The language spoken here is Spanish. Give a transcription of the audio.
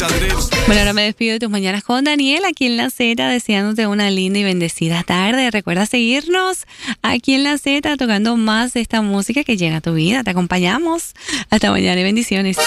Bueno, ahora me despido de tus mañanas con Daniel aquí en La Z, deseándote una linda y bendecida tarde. Recuerda seguirnos aquí en La Z, tocando más de esta música que llega a tu vida. Te acompañamos. Hasta mañana y bendiciones.